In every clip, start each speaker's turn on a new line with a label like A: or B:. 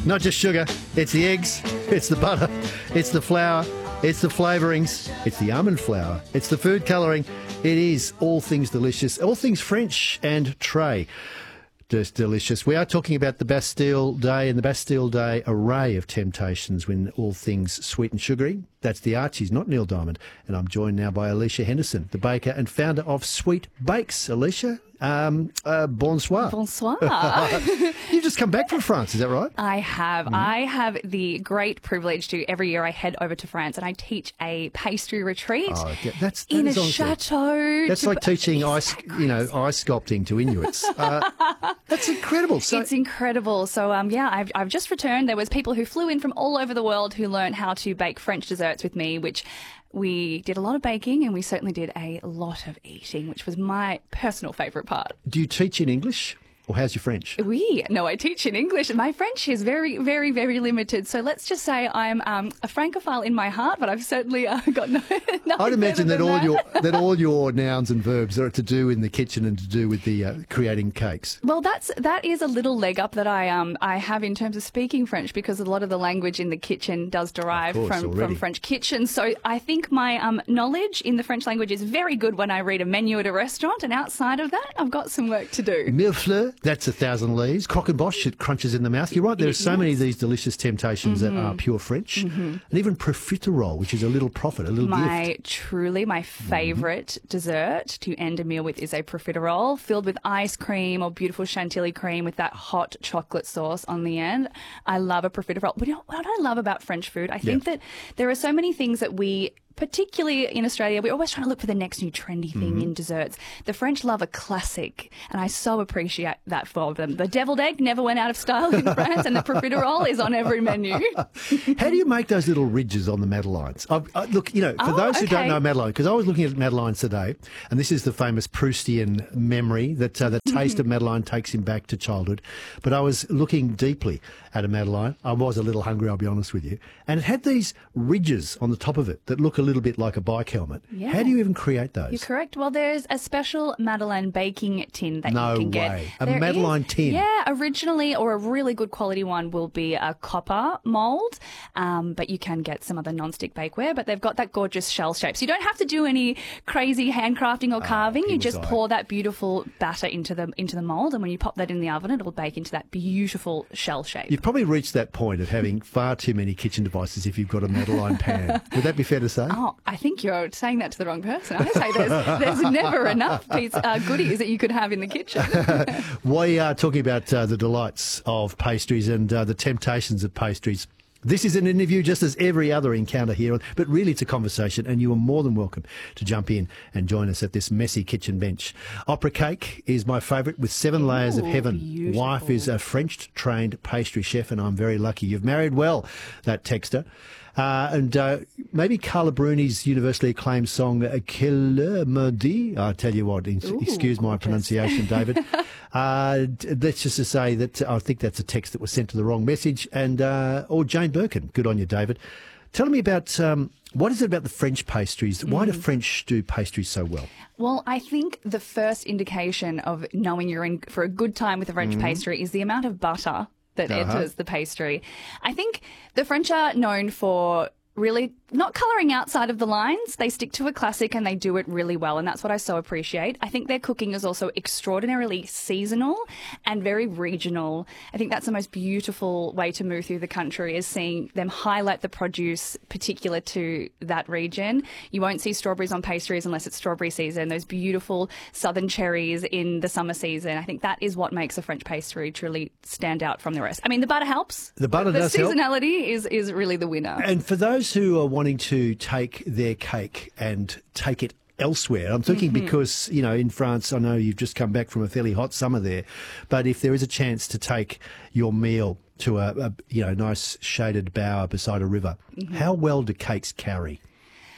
A: Not just sugar, it's the eggs, it's the butter, it's the flour, it's the flavourings, it's the almond flour, it's the food colouring. It is all things delicious, all things French and tray. Just delicious. We are talking about the Bastille Day and the Bastille Day array of temptations when all things sweet and sugary. That's the Archies, not Neil Diamond. And I'm joined now by Alicia Henderson, the baker and founder of Sweet Bakes. Alicia, bonsoir.
B: Bonsoir.
A: You've just come back from France, is that right?
B: I have. I have the great privilege to every year I head over to France and I teach a pastry retreat
A: that
B: in a
A: is honestly,
B: chateau.
A: That's like teaching ice sculpting to Inuits. That's incredible.
B: It's incredible. So, I've just returned. There was people who flew in from all over the world who learned how to bake French desserts with me, which we did a lot of baking and we certainly did a lot of eating, which was my personal favourite part.
A: Do you teach in English? Or how's your French?
B: No, I teach in English. My French is very, very, very limited. So let's just say I'm a Francophile in my heart, but I've certainly got no.
A: I'd imagine that all your nouns and verbs are to do in the kitchen and to do with the creating cakes.
B: Well, that is a little leg up that I have in terms of speaking French, because a lot of the language in the kitchen does derive from French kitchens. So I think my knowledge in the French language is very good when I read a menu at a restaurant, and outside of that, I've got some work to do.
A: Millefleur. That's 1,000 leaves. Croquembouche, it crunches in the mouth. You're right, there are so many of these delicious temptations that are pure French. And even profiterole, which is a little profit, a little gift.
B: Truly, my favourite dessert to end a meal with is a profiterole filled with ice cream or beautiful chantilly cream with that hot chocolate sauce on the end. I love a profiterole. But you know what I love about French food? I think that there are so many things that we, particularly in Australia, we're always trying to look for the next new trendy thing in desserts. The French love a classic, and I so appreciate that for them. The deviled egg never went out of style in France, and the profiterole is on every menu.
A: How do you make those little ridges on the madeleines? Look, for those who don't know madeleine, because I was looking at madeleines today, and this is the famous Proustian memory that the taste of madeleine takes him back to childhood. But I was looking deeply at a madeleine. I was a little hungry, I'll be honest with you. And it had these ridges on the top of it that look a little bit like a bike helmet. Yeah. How do you even create those?
B: You're correct. Well, there's a special madeleine baking tin that you can get.
A: No way. A madeleine tin?
B: Yeah, originally, or a really good quality one will be a copper mould, but you can get some other non-stick bakeware, but they've got that gorgeous shell shape. So you don't have to do any crazy handcrafting or carving. You just pour that beautiful batter into the mould, and when you pop that in the oven, it'll bake into that beautiful shell shape.
A: You've probably reached that point of having far too many kitchen devices if you've got a madeleine pan. Would that be fair to say?
B: Oh, I think you're saying that to the wrong person. I say there's never enough goodies that you could have in the kitchen.
A: We are talking about the delights of pastries and the temptations of pastries. This is an interview just as every other encounter here, but really it's a conversation, and you are more than welcome to jump in and join us at this messy kitchen bench. Opera cake is my favourite, with 7 layers of heaven.
B: Beautiful.
A: Wife is a French-trained pastry chef, and I'm very lucky. You've married well, that texter. And maybe Carla Bruni's universally acclaimed song, Quelle me dit? I'll tell you what, excuse my pronunciation, David. Let's just to say that I think that's a text that was sent to the wrong message. And or Jane Birkin, good on you, David. Tell me about what is it about the French pastries? Why do French do pastries so well?
B: Well, I think the first indication of knowing you're in for a good time with a French pastry is the amount of butter that enters the pastry. I think the French are known for really not colouring outside of the lines. They stick to a classic and they do it really well, and that's what I so appreciate. I think their cooking is also extraordinarily seasonal and very regional. I think that's the most beautiful way to move through the country, is seeing them highlight the produce particular to that region. You won't see strawberries on pastries unless it's strawberry season. Those beautiful southern cherries in the summer season. I think that is what makes a French pastry truly stand out from the rest. I mean, the butter helps.
A: The butter does help.
B: The seasonality is really the winner.
A: And for those who are wanting to take their cake and take it elsewhere, I'm thinking because, in France, I know you've just come back from a fairly hot summer there, but if there is a chance to take your meal to a nice shaded bower beside a river, how well do cakes carry?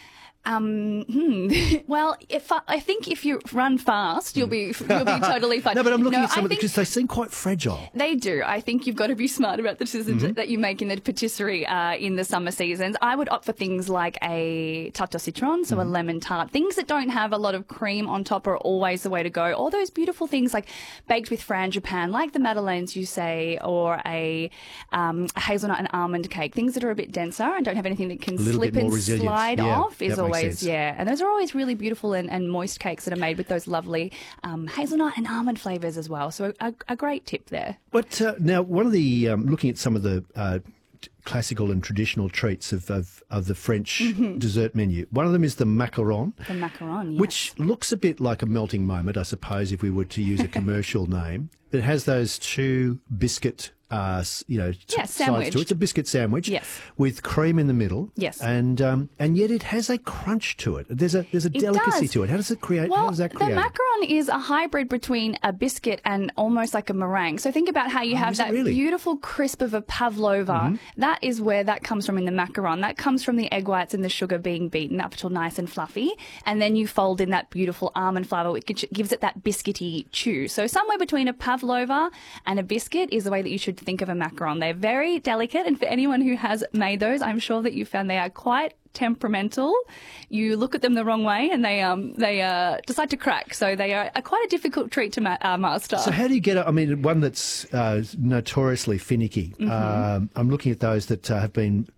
B: Well, I think if you run fast, you'll be totally fine.
A: No, but I'm looking at some of them because they seem quite fragile.
B: They do. I think you've got to be smart about the decisions that you make in the patisserie in the summer seasons. I would opt for things like a tarte au citron, so a lemon tart. Things that don't have a lot of cream on top are always the way to go. All those beautiful things like baked with frangipane, like the madeleines you say, or a hazelnut and almond cake. Things that are a bit denser and don't have anything that can slip and slide off is always. And those are always really beautiful and moist cakes that are made with those lovely hazelnut and almond flavours as well. So a great tip there.
A: But now, one of the looking at some of the classical and traditional treats of the French dessert menu. One of them is the macaron.
B: The macaron, yes.
A: Which looks a bit like a melting moment, I suppose, if we were to use a commercial name. It has those two biscuit sides
B: sandwich.
A: to it. It's a biscuit sandwich,
B: yes,
A: with cream in the middle,
B: yes,
A: and yet it has a crunch to it. There's a delicacy to it. How does it create?
B: Well,
A: how does that create?
B: The macaron is a hybrid between a biscuit and almost like a meringue. So think about how you have that beautiful crisp of a pavlova. That is where that comes from in the macaron. That comes from the egg whites and the sugar being beaten up till nice and fluffy, and then you fold in that beautiful almond flour, which gives it that biscuity chew. So somewhere between a pavlova and a biscuit is the way that you should think of a macaron. They're very delicate, and for anyone who has made those, I'm sure that you found they are quite temperamental. You look at them the wrong way and they decide to crack. So they are quite a difficult treat to master.
A: So how do you get it? I mean, one that's notoriously finicky. I'm looking at those that have been,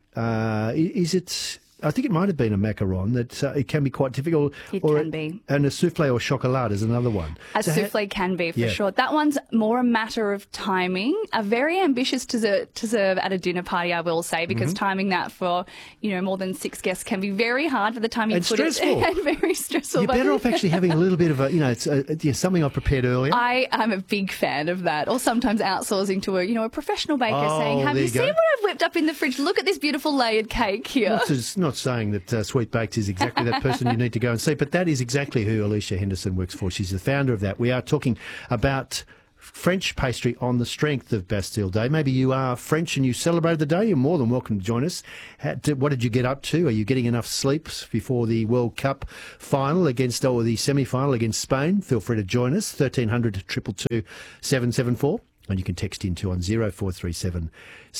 A: is it... I think it might have been a macaron that it can be quite difficult.
B: It can be.
A: And a souffle or chocolat is another one.
B: A souffle can be, for sure. That one's more a matter of timing. A very ambitious to serve at a dinner party, I will say, because timing that for, more than 6 guests can be very hard for the time you put it. And very stressful.
A: You're better off actually having a little bit of it's something I've prepared earlier.
B: I'm a big fan of that. Or sometimes outsourcing to a professional baker saying, have you seen what I've whipped up in the fridge? Look at this beautiful layered cake here.
A: Not saying that Sweet Baked is exactly that person you need to go and see, but that is exactly who Alicia Henderson works for. She's the founder of that. We are talking about French pastry on the strength of Bastille Day. Maybe you are French and you celebrated the day. You're more than welcome to join us. What did you get up to? Are you getting enough sleep before the World Cup final or the semi-final against Spain? Feel free to join us. 1300 222 774. And you can text into on 0437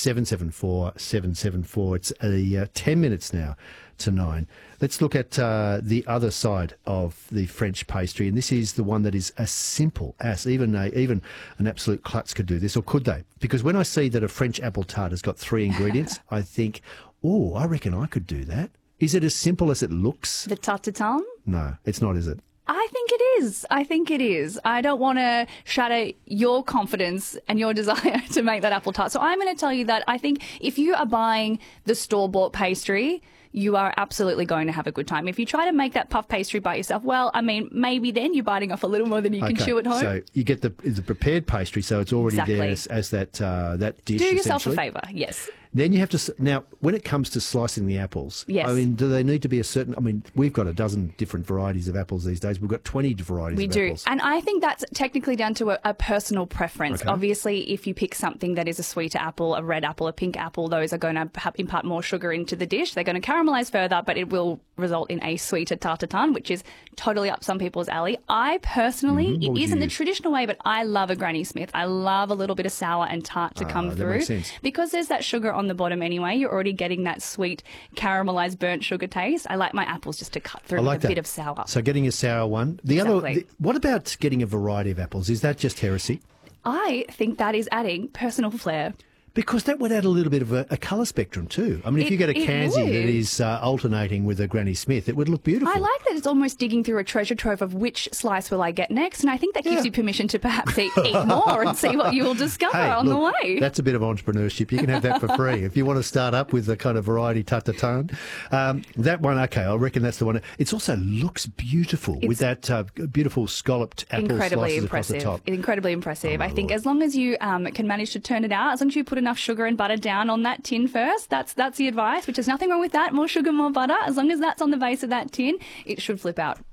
A: 774 774. It's 10 minutes now to 9. Let's look at the other side of the French pastry, and this is the one that is as simple as even an absolute klutz could do this, or could they? Because when I see that a French apple tart has got 3 ingredients, I think, I reckon I could do that. Is it as simple as it looks?
B: The tarte tatin?
A: No, it's not, is it?
B: I think it is. I don't want to shatter your confidence and your desire to make that apple tart. So I'm going to tell you that I think if you are buying the store-bought pastry, you are absolutely going to have a good time. If you try to make that puff pastry by yourself, well, I mean, maybe then you're biting off a little more than you can chew at home.
A: So you get the prepared pastry, so it's already there as that dish.
B: Do yourself a favour, yes.
A: Then you have to... Now, when it comes to slicing the apples,
B: yes.
A: I mean, do they need to be a certain... I mean, we've got a dozen different varieties of apples these days. We've got 20 varieties of apples.
B: We do. And I think that's technically down to a personal preference. Okay. Obviously, if you pick something that is a sweeter apple, a red apple, a pink apple, those are going to impart more sugar into the dish. They're going to caramelise further, but it will result in a sweeter tarte tatin, which is totally up some people's alley. I personally, it isn't the traditional way, but I love a Granny Smith. I love a little bit of sour and tart to come through.
A: Makes sense.
B: Because there's that sugar on the bottom anyway. You're already getting that sweet caramelised burnt sugar taste. I like my apples just to cut through with a bit of sour.
A: So getting a sour one. What about getting a variety of apples? Is that just heresy?
B: I think that is adding personal flair.
A: Because that would add a little bit of a colour spectrum too. I mean, if you get a Kanzi that is alternating with a Granny Smith, it would look beautiful.
B: I like that it's almost digging through a treasure trove of which slice will I get next, and I think that gives you permission to perhaps eat more and see what you will discover the way.
A: That's a bit of entrepreneurship. You can have that for free. If you want to start up with the kind of variety tarte tatin. That one, okay, I reckon that's the one. It also looks beautiful with that beautiful scalloped apple slices across the top.
B: Incredibly impressive. I think as long as you can manage to turn it out, as long as you put enough sugar and butter down on that tin first, that's the advice, which is nothing wrong with that. More sugar, more butter. As long as that's on the base of that tin, it should flip out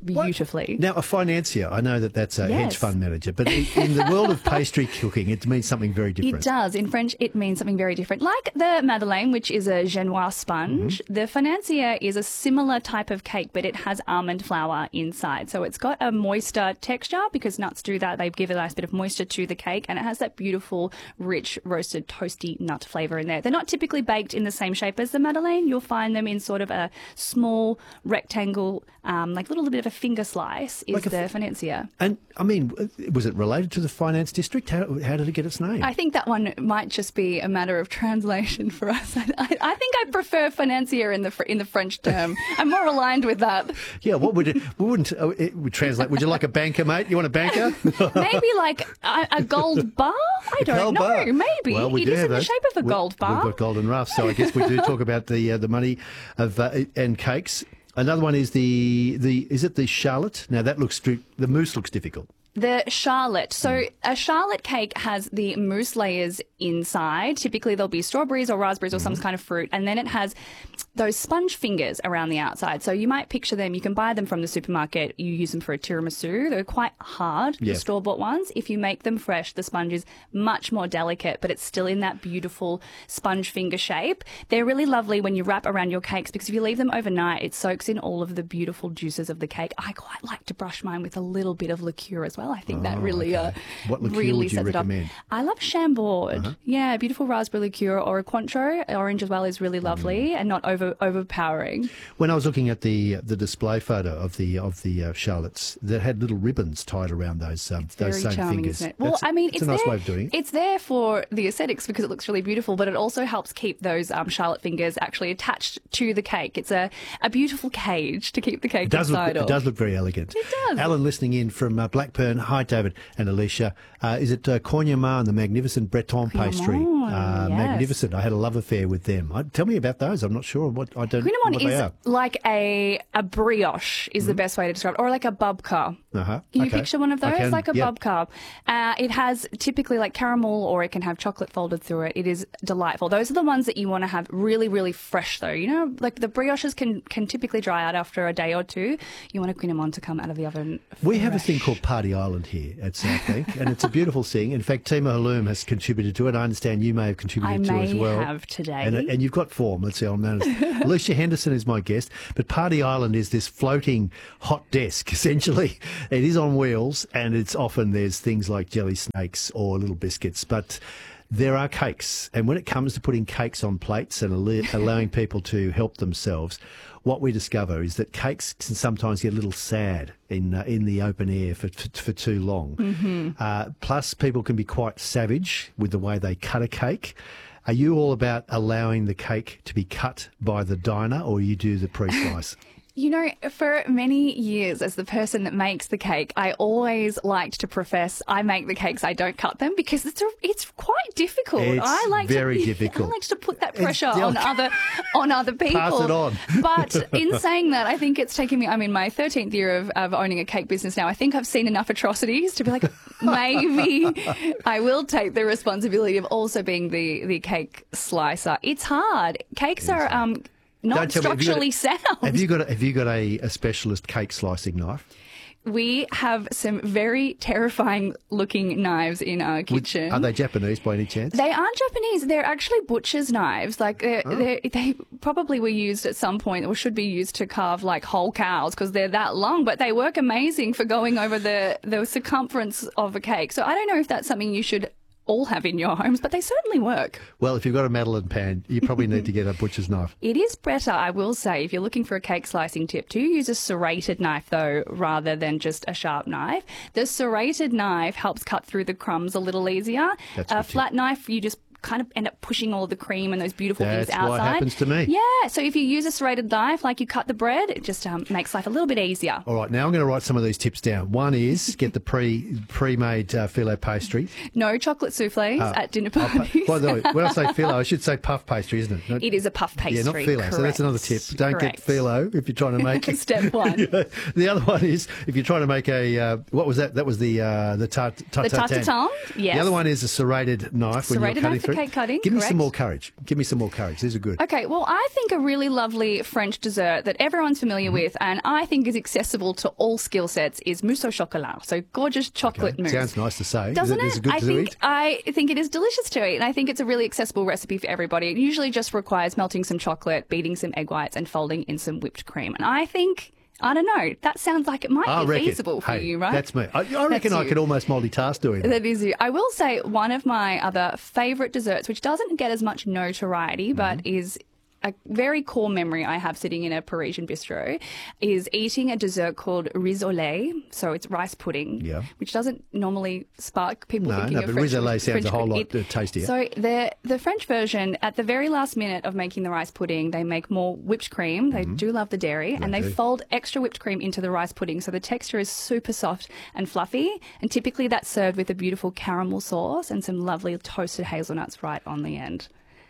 B: beautifully.
A: Now, a financier, I know that that's a hedge
B: Yes.
A: fund manager, but in the world of pastry cooking, it means something very different.
B: It does. In French, it means something very different. Like the Madeleine, which is a Genoise sponge, the financier is a similar type of cake, but it has almond flour inside. So it's got a moister texture because nuts do that. They give a nice bit of moisture to the cake, and it has that beautiful, rich, roasted, toasty nut flavour in there. They're not typically baked in the same shape as the Madeleine. You'll find them in sort of a small rectangle, like little bit of a finger slice is the financier.
A: And, I mean, was it related to the finance district? How did it get its name?
B: I think that one might just be a matter of translation for us. I think I prefer financier in the French term. I'm more aligned with that.
A: Yeah, what would it would translate? Would you like a banker, mate? You want a banker?
B: Maybe like a gold bar? I don't know.
A: Bar.
B: Maybe.
A: Well,
B: It is in the shape of a gold bar.
A: We've got golden ruff, so I guess we do talk about the money of and cakes. Another one is is it the Charlotte? Now that looks the mousse looks difficult.
B: The Charlotte. So a Charlotte cake has the mousse layers inside. Typically there'll be strawberries or raspberries or some kind of fruit. And then it has those sponge fingers around the outside. So you might picture them. You can buy them from the supermarket. You use them for a tiramisu. They're quite hard, the store-bought ones. If you make them fresh, the sponge is much more delicate, but it's still in that beautiful sponge finger shape. They're really lovely when you wrap around your cakes because if you leave them overnight, it soaks in all of the beautiful juices of the cake. I quite like to brush mine with a little bit of liqueur as well. I think that really
A: What liqueur
B: really
A: would you
B: sets
A: recommend?
B: it up. I love Chambord. Yeah, beautiful raspberry liqueur or a Cointreau. Orange as well is really lovely and not overpowering.
A: When I was looking at the display photo of the Charlottes, that had little ribbons tied around those same
B: Charming,
A: fingers.
B: isn't it? Well, I mean,
A: it's a nice way of doing it.
B: It's there for the aesthetics because it looks really beautiful, but it also helps keep those Charlotte fingers actually attached to the cake. It's a beautiful cage to keep the cake inside of.
A: It does look very elegant.
B: It does.
A: Alan listening in from Blackburn. Hi, David and Alicia. Is it Cognac and the magnificent Breton pastry?
B: Yes.
A: Magnificent. I had a love affair with them. Tell me about those. I'm not sure what I don't.
B: Cognac
A: what they
B: is
A: are.
B: like a brioche is the best way to describe it, or like a babka. Can you picture one of those?
A: I can,
B: Like a
A: yep.
B: babka. It has typically like caramel or it can have chocolate folded through it. It is delightful. Those are the ones that you want to have really, really fresh though. You know, like the brioches can typically dry out after a day or two. You want a Cognac to come out of the oven
A: We have a thing called Party Island here at Southbank, and it's a beautiful thing. In fact, Tima Halloum has contributed to it. I understand you may have contributed to it as well.
B: I may have today.
A: And you've got form. Let's see, I'm known as Alicia Henderson is my guest. But Party Island is this floating hot desk, essentially. It is on wheels, and it's often there's things like jelly snakes or little biscuits. But there are cakes. And when it comes to putting cakes on plates and allowing people to help themselves, what we discover is that cakes can sometimes get a little sad in the open air for too long. Plus, people can be quite savage with the way they cut a cake. Are you all about allowing the cake to be cut by the diner, or you do the pre-slice?
B: You know, for many years as the person that makes the cake, I always liked to profess I make the cakes, I don't cut them because it's quite difficult.
A: It's very difficult.
B: I like to put that pressure on other people.
A: Pass it on.
B: But in saying that, I think it's taken me, I'm in my 13th year of owning a cake business now. I think I've seen enough atrocities to be like, maybe I will take the responsibility of also being the cake slicer. It's hard. Cakes are not structurally sound.
A: Have you got a specialist cake slicing knife?
B: We have some very terrifying looking knives in our kitchen.
A: Are they Japanese by any chance?
B: They aren't Japanese. They're actually butcher's knives. Like they probably were used at some point or should be used to carve like whole cows because they're that long, but they work amazing for going over the circumference of a cake. So I don't know if that's something you should all have in your homes, but they certainly work.
A: Well, if you've got a Madeleine pan, you probably need to get a butcher's knife.
B: It is better, I will say, if you're looking for a cake slicing tip, to use a serrated knife, though, rather than just a sharp knife. The serrated knife helps cut through the crumbs a little easier. A flat knife, you just kind of end up pushing all the cream and those beautiful things outside.
A: That's what happens to me.
B: Yeah, so if you use a serrated knife, like you cut the bread, it just makes life a little bit easier.
A: All right, now I'm going to write some of these tips down. One is get the pre-made filo pastry.
B: No chocolate souffles at dinner parties.
A: By the way, when I say filo, I should say puff pastry, isn't it?
B: It is a puff pastry.
A: Yeah, not filo.
B: Correct.
A: So that's another tip. Don't get filo if you're trying to make it.
B: Step one.
A: The other one is if you're trying to make a what was that? That was the tartare.
B: The tartare. Yes.
A: The other one is a serrated knife when you're cutting through.
B: cake cutting,
A: Give me
B: correct.
A: some more courage. Give me some more courage. These are good.
B: Okay, well, I think a really lovely French dessert that everyone's familiar with and I think is accessible to all skill sets is mousse au chocolat. So gorgeous chocolate mousse.
A: Sounds nice to say.
B: Doesn't
A: is
B: it?
A: good to eat?
B: I think it is delicious to eat, and I think it's a really accessible recipe for everybody. It usually just requires melting some chocolate, beating some egg whites, and folding in some whipped cream. And I think, I don't know, that sounds like it might be feasible for you, right?
A: That's me. I reckon I could almost multitask doing that.
B: That is you. I will say one of my other favourite desserts, which doesn't get as much notoriety, but is a very core memory I have sitting in a Parisian bistro, is eating a dessert called riz au lait. So it's rice pudding, which doesn't normally spark people thinking of
A: but
B: French.
A: riz au lait sounds
B: French
A: a whole
B: food.
A: lot tastier.
B: So the French version, at the very last minute of making the rice pudding, they make more whipped cream. They do love the dairy, and they fold extra whipped cream into the rice pudding, so the texture is super soft and fluffy. And typically that's served with a beautiful caramel sauce and some lovely toasted hazelnuts right on the end.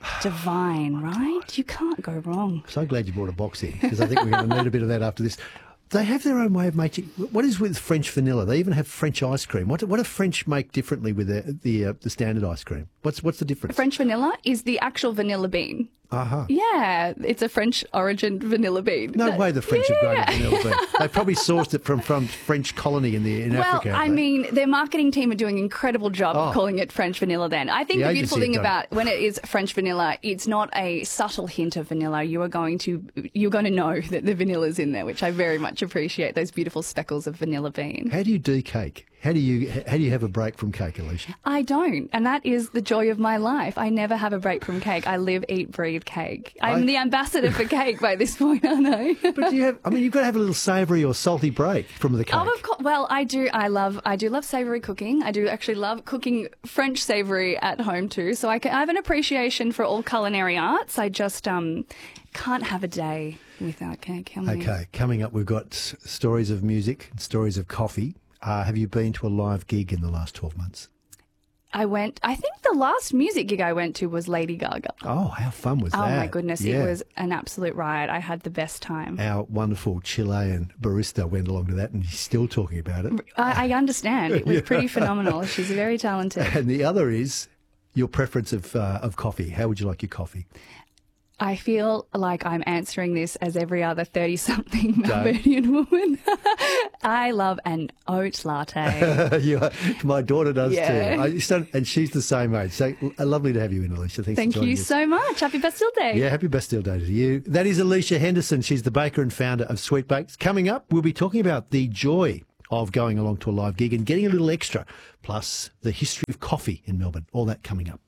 B: Divine, right? You can't go wrong.
A: So glad you brought a box in, because I think we're going to need a bit of that after this. They have their own way of making. What is with French vanilla? They even have French ice cream. What do French make differently with the standard ice cream? What's the difference?
B: French vanilla is the actual vanilla bean. Yeah, it's a French origin vanilla bean.
A: No way the French have grown a vanilla bean. They probably sourced it from French colony in Africa.
B: Well, I mean, their marketing team are doing an incredible job of calling it French vanilla then. I think the beautiful thing about when it is French vanilla, it's not a subtle hint of vanilla. You're going to know that the vanilla's in there, which I very much appreciate, those beautiful speckles of vanilla bean.
A: How do you do cake? How do you have a break from cake, Alicia?
B: I don't, and that is the joy of my life. I never have a break from cake. I live, eat, breathe cake. I'm the ambassador for cake by this point, aren't I?
A: But you've got to have a little savoury or salty break from the cake.
B: Oh, of course. Well, I do love savoury cooking. I do actually love cooking French savoury at home too. So I have an appreciation for all culinary arts. I just can't have a day without cake.
A: Okay, coming up, we've got stories of music, stories of coffee. Have you been to a live gig in the last 12 months?
B: I think the last music gig I went to was Lady Gaga.
A: Oh, how fun was that?
B: Oh, my goodness. Yeah. It was an absolute riot. I had the best time.
A: Our wonderful Chilean barista went along to that and he's still talking about it.
B: I understand. It was pretty phenomenal. She's very talented.
A: And the other is your preference of coffee. How would you like your coffee?
B: I feel like I'm answering this as every other 30-something Melbournian woman. I love an oat latte.
A: My daughter does too. And she's the same age. So lovely to have you in, Alicia.
B: Thank you so much. Happy Bastille Day.
A: Yeah, happy Bastille Day to you. That is Alicia Henderson. She's the baker and founder of Sweet Bakes. Coming up, we'll be talking about the joy of going along to a live gig and getting a little extra, plus the history of coffee in Melbourne. All that coming up.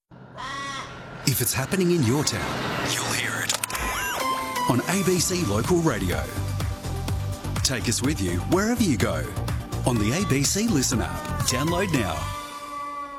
C: If it's happening in your town, you'll hear it on ABC Local Radio. Take us with you wherever you go on the ABC Listen app. Download now.